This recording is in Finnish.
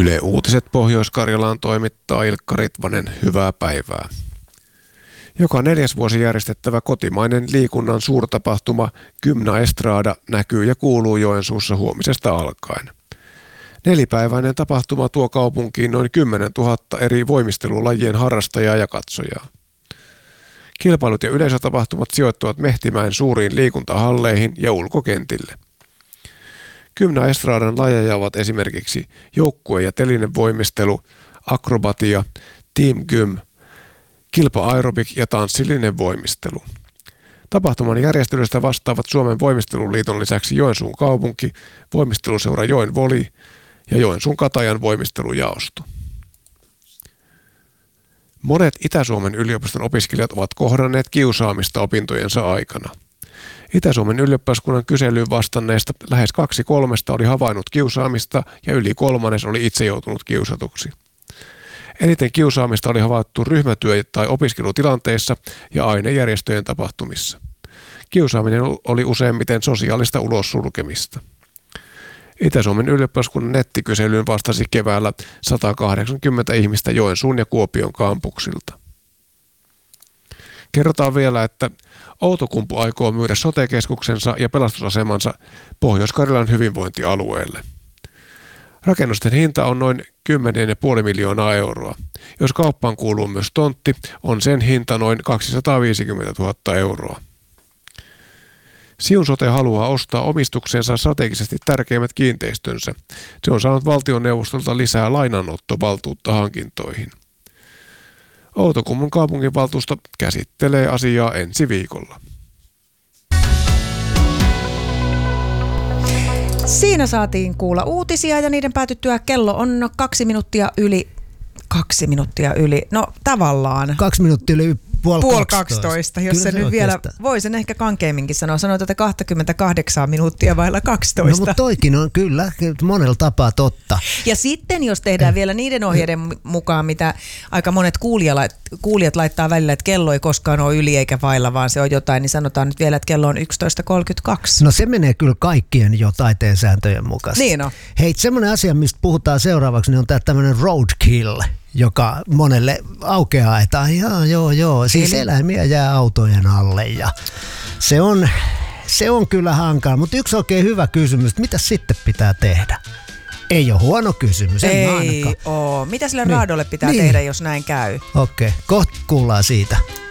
Yle Uutiset Pohjois-Karjalaan toimittaa Ilkka Ritvanen. Hyvää päivää. Joka 4. vuosi järjestettävä kotimainen liikunnan suurtapahtuma Gymna Estrada näkyy ja kuuluu Joensuussa huomisesta alkaen. 4-päiväinen tapahtuma tuo kaupunkiin noin 10 000 eri voimistelulajien harrastajaa ja katsojaa. Kilpailut ja yleisötapahtumat sijoittuvat Mehtimäen suuriin liikuntahalleihin ja ulkokentille. Gymna Estradan lajeja ovat esimerkiksi joukkue- ja telinevoimistelu, akrobatia, team gym, kilpa-aerobik ja tanssillinen voimistelu. Tapahtuman järjestelystä vastaavat Suomen voimisteluliiton lisäksi Joensuun kaupunki, voimisteluseura Joen Voli ja Joensuun Katajan voimistelujaosto. Monet Itä-Suomen yliopiston opiskelijat ovat kohdanneet kiusaamista opintojensa aikana. Itä-Suomen ylioppilaskunnan kyselyyn vastanneista lähes 2/3 oli havainnut kiusaamista ja yli 1/3 oli itse joutunut kiusatuksi. Eniten kiusaamista oli havaittu ryhmätyö- tai opiskelutilanteissa ja ainejärjestöjen tapahtumissa. Kiusaaminen oli useimmiten sosiaalista ulossulkemista. Itä-Suomen ylioppilaskunnan nettikyselyyn vastasi keväällä 180 ihmistä Joensuun ja Kuopion kampuksilta. Kerrotaan vielä, että Outokumpu aikoo myydä sote-keskuksensa ja pelastusasemansa Pohjois-Karjalan hyvinvointialueelle. Rakennusten hinta on noin 10,5 miljoonaa euroa. Jos kauppaan kuuluu myös tontti, on sen hinta noin 250 000 euroa. Siun Sote haluaa ostaa omistuksensa strategisesti tärkeimmät kiinteistönsä. Se on saanut valtioneuvostolta lisää lainanottovaltuutta hankintoihin. Outokummun kaupunginvaltuusto käsittelee asiaa ensi viikolla. Siinä saatiin kuulla uutisia ja niiden päätyttyä kello on 2 minuuttia yli. 2 minuuttia yli. No tavallaan. 2 minuuttia yli puoli 12. Jos se nyt vielä, voi sen ehkä kankeamminkin sanoa. Sanoin tätä 28 minuuttia vailla 12. No mutta toikin on kyllä monella tapaa totta. Ja sitten jos tehdään vielä niiden ohjeiden mukaan, mitä aika monet kuulijat laittaa välillä, että kello ei koskaan ole yli eikä vailla, vaan se on jotain, niin sanotaan nyt vielä, että kello on 11.32. No se menee kyllä kaikkien jo taiteen sääntöjen mukaisesti. Niin on. Hei, semmoinen asia, mistä puhutaan seuraavaksi, niin on tämä tämmöinen roadkill, joka monelle aukeaa, että joo, siis eläimiä jää autojen alle ja se on kyllä hankala, mutta yksi oikein hyvä kysymys, että mitä sitten pitää tehdä? Ei ole huono kysymys, en ainakaan. Ei oo. Mitä sille raadolle pitää tehdä, jos näin käy? Okei, kohta kuullaan siitä.